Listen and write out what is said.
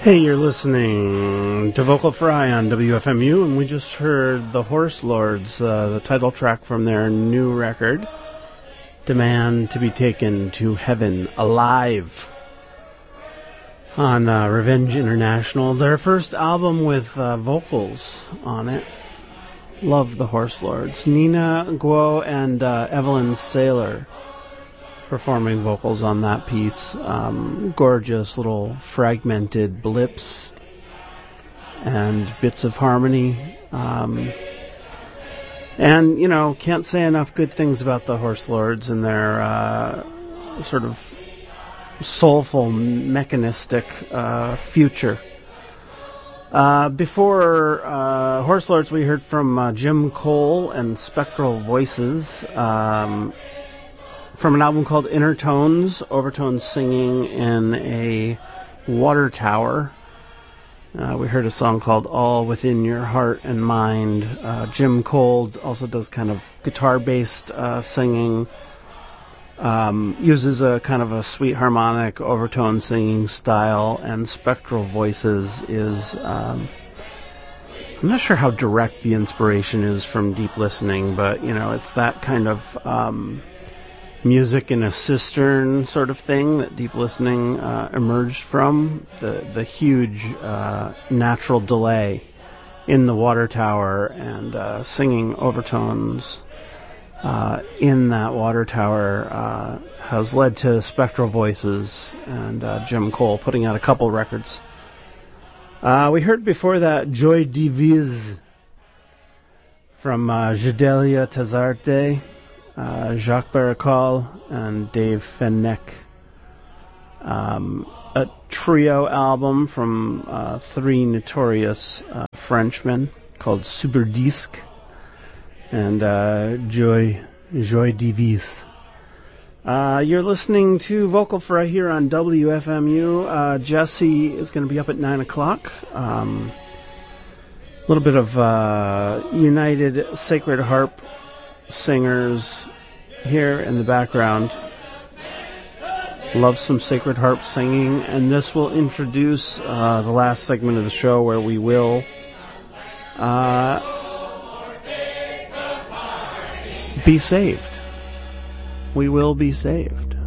Hey, you're listening to Vocal Fry on WFMU, and we just heard the Horse Lords, the title track from their new record, Demand to be Taken to Heaven Alive, on Revenge International, their first album with vocals on it. Love the Horse Lords. Nina Guo and Evelyn Saylor performing vocals on that piece. Gorgeous little fragmented blips and bits of harmony. And, you know, can't say enough good things about the Horse Lords and their sort of soulful, mechanistic future. Before Horse Lords, we heard from Jim Cole and Spectral Voices, from an album called Inner Tones, overtones singing in a water tower. We heard a song called All Within Your Heart and Mind. Jim Cole also does kind of guitar-based singing, uses a kind of a sweet harmonic overtone singing style, and Spectral Voices is, I'm not sure how direct the inspiration is from Deep Listening, but, you know, it's that kind of music in a cistern sort of thing that Deep Listening emerged from. The huge natural delay in the water tower and singing overtones in that water tower has led to Spectral Voices and Jim Cole putting out a couple records. We heard before that Joy Divize from Gedalia Tazarte, Jacques Baracol and Dave Fenech. A trio album from three notorious Frenchmen called Superdisc and Joy Divize. You're listening to Vocal Fry here on WFMU. Jesse is going to be up at 9 o'clock. A little bit of United Sacred Harp singers here in the background. Love some Sacred Harp singing, and this will introduce the last segment of the show where we will be saved. We will be saved.